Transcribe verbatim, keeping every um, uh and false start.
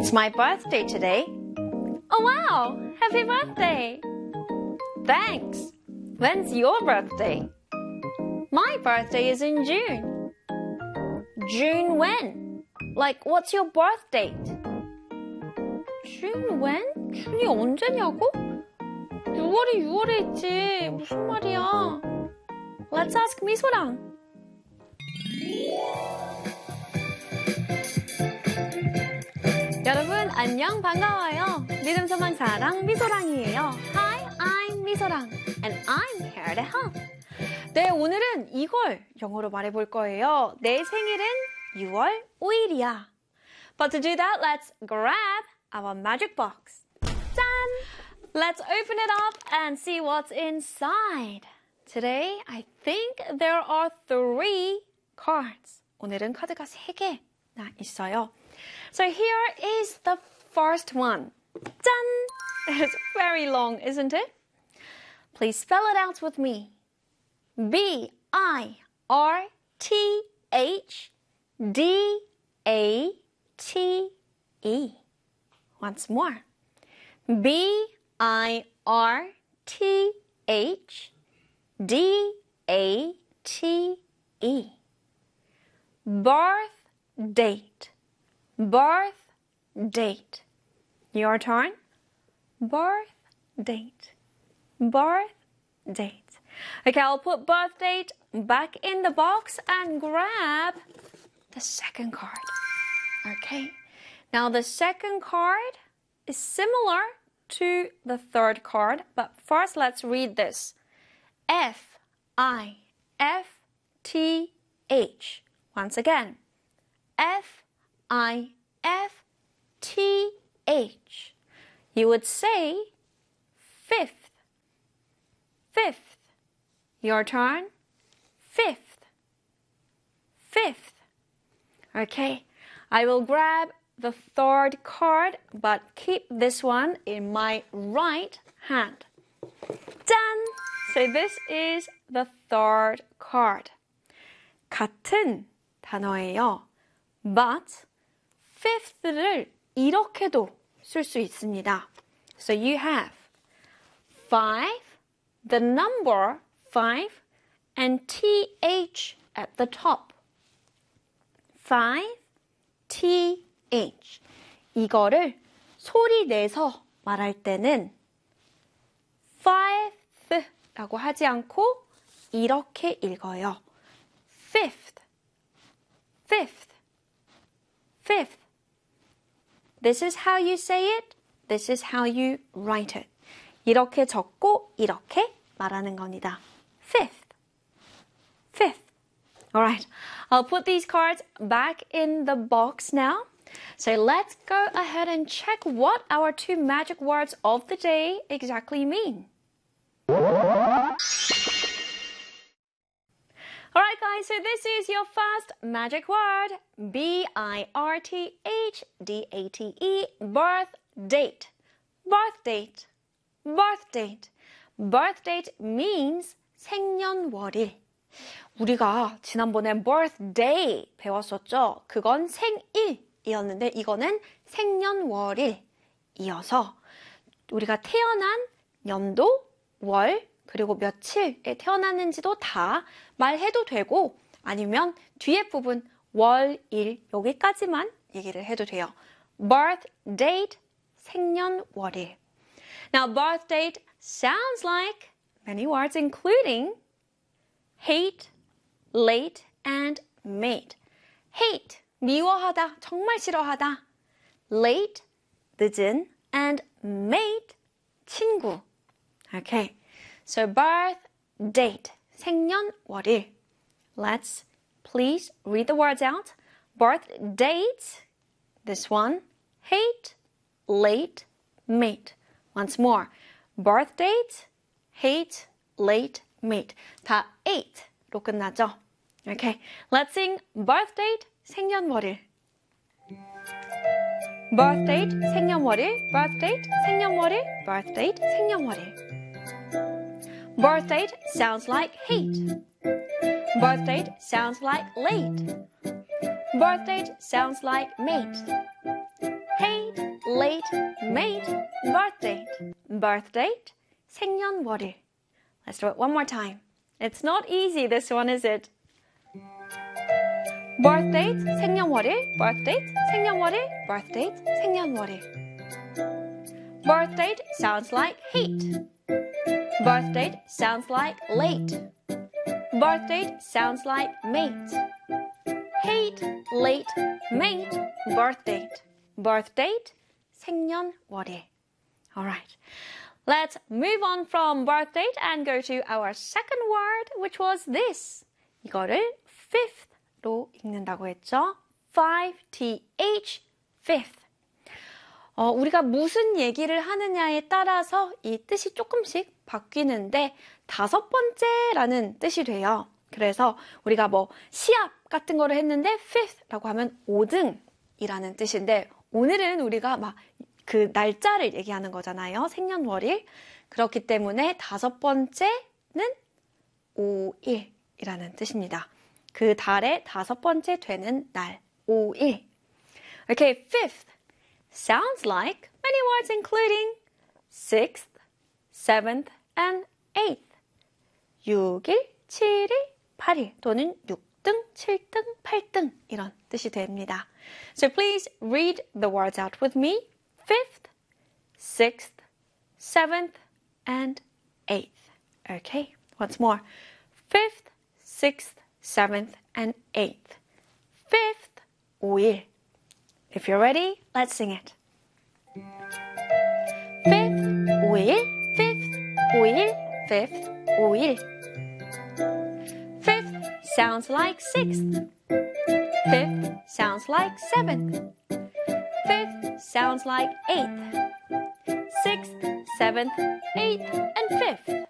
It's my birthday today. Oh wow! Happy birthday! Thanks! When's your birthday? My birthday is in June. June when? Like, what's your birth date? June when? 준이 언제냐고? 유월이 유월에 있지. 무슨 말이야? Let's ask 미소랑. 여러분 안녕 반가워요. 믿음서방 사랑 미소랑이에요. Hi, I'm 미소랑 and I'm here to help. 네, 오늘은 이걸 영어로 말해볼 거예요. 내 생일은 유월 오일이야. But to do that, let's grab our magic box. 짠! Let's open it up and see what's inside. Today, I think there are three cards. 오늘은 카드가 세 개나 있어요. So here is the first one. 짠! It's very long, isn't it? Please spell it out with me. B I R T H D A T E. Once more. B I R T H D A T E. Birth date. Birth date. Your turn. Birth date. Birth date. Okay, I'll put birth date back in the box and grab the second card. Okay. Now the second card is similar to the third card, but first let's read this. F I F T H. Once again. F I F T H. You would say fifth. Fifth. Your turn. Fifth. Fifth. Okay. I will grab the third card, but keep this one in my right hand. Done! So this is the third card. 같은 단어예요. But fifth를 이렇게도 쓸 수 있습니다. So you have five, the number five, and T H at the top. five, T H. 이거를 소리 내서 말할 때는 fifth라고 하지 않고 이렇게 읽어요. fifth, fifth, fifth. This is how you say it. This is how you write it. 이렇게 적고 이렇게 말하는 겁니다. Fifth. Fifth. All right. I'll put these cards back in the box now. So let's go ahead and check what our two magic words of the day exactly mean. All right, guys, so this is your first magic word, B I R T H D A T E, birth date. Birth date. Birth date. Birth date means 생년월일. 우리가 지난번에 birthday 배웠었죠? 그건 생일이었는데 이거는 생년월일이어서 우리가 태어난 연도, 월, 그리고 며칠에 태어났는지도 다 말해도 되고 아니면 뒤에 부분 월, 일 여기까지만 얘기를 해도 돼요. Birth date, 생년월일. Now birth date sounds like many words including hate, late, and mate. hate, 미워하다, 정말 싫어하다. late, 늦은, and mate, 친구. Okay. So birth date, 생년월일. Let's please read the words out. Birth date, this one, hate, late, mate. Once more. Birth date, hate, late, mate. 다 eight로 끝나죠? Okay. Let's sing birth date, 생년월일. Birth date, 생년월일. Birth date, 생년월일. Birth date, 생년월일. Birth date sounds like hate. Birth date sounds like late. Birth date sounds like mate. hate, late, mate, birthdate, birthdate, 생년월일. Let's do it one more time. It's not easy, this one, is it? birthdate, 생년월일, birthdate, 생년월일, birthdate, 생년월일. birthdate sounds like hate. birthdate sounds like late. birthdate sounds like mate. hate, late, mate, birthdate. birthdate, 생년월일. Alright, let's move on from birthdate and go to our second word, which was this. 이거를 fifth로 읽는다고 했죠. five, T H, fifth. 어, 우리가 무슨 얘기를 하느냐에 따라서 이 뜻이 조금씩 바뀌는데 다섯 번째라는 뜻이 돼요. 그래서 우리가 뭐 시합 같은 거를 했는데 fifth라고 하면 오 등이라는 뜻인데 오늘은 우리가 막 그 날짜를 얘기하는 거잖아요. 생년월일. 그렇기 때문에 다섯 번째는 오일이라는 뜻입니다. 그 달의 다섯 번째 되는 날, 오일. Okay, fifth sounds like many words including sixth, seventh, and eighth. 육 일, 칠 일, 팔 일 또는 육 등, 칠 등, 팔 등 이런 뜻이 됩니다. So please read the words out with me. fifth, sixth, seventh, and eighth. Okay, once more. fifth, sixth, seventh, and eighth. fifth, 오일. If you're ready, let's sing it. fifth, 오일, fifth, 오일, fifth, 오일. Fifth sounds like sixth. Fifth sounds like seventh. Fifth sounds like eighth. Sixth, seventh, eighth, and fifth.